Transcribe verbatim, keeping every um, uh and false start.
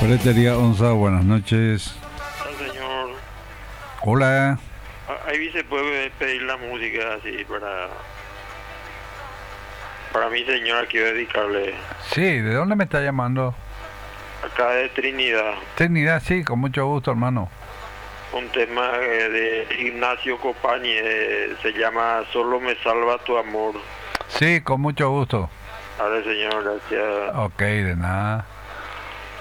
Ferretería Onza, buenas noches. Hola, señor. Hola. Ah, Ahí se puede pedir la música así para para mi señora. Quiero dedicarle Sí, ¿de dónde me está llamando? acá de Trinidad Trinidad, sí, con mucho gusto, hermano. un tema eh, de Ignacio Copani, eh, se llama Solo me salva tu amor. Sí, con mucho gusto. Vale, señor, gracias. Ok, de nada.